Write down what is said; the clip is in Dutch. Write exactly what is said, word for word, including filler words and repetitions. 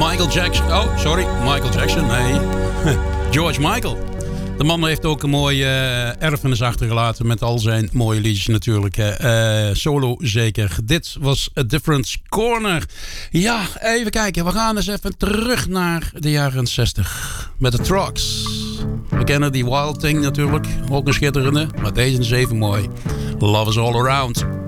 Michael Jackson. Oh, sorry. Michael Jackson. Nee. George Michael. De man heeft ook een mooie uh, erfenis achtergelaten met al zijn mooie liedjes natuurlijk. Uh, solo zeker. Dit was A Different Corner. Ja, even kijken. We gaan eens even terug naar de jaren zestig. Met de Trucks. We kennen die Wild Thing natuurlijk. Ook een schitterende. Maar deze is even mooi. Love is all around.